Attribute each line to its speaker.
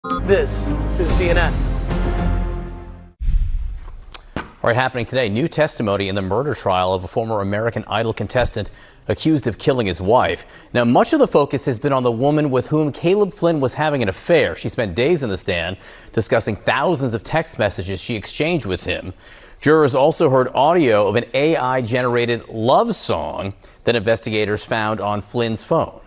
Speaker 1: This is CNN.
Speaker 2: All right, happening today, new testimony in the murder trial of a former American Idol contestant accused of killing his wife. Now, much of the focus has been on the woman with whom Caleb Flynn was having an affair. She spent days in the stand discussing thousands of text messages she exchanged with him. Jurors also heard audio of an AI-generated love song that investigators found on Flynn's phone.